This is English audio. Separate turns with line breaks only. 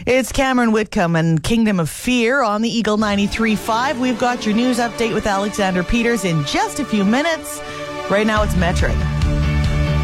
It's Cameron Whitcomb and Kingdom of Fear on the Eagle 93.5. We've got your news update with Alexander Peters in just a few minutes. Right now it's Metric.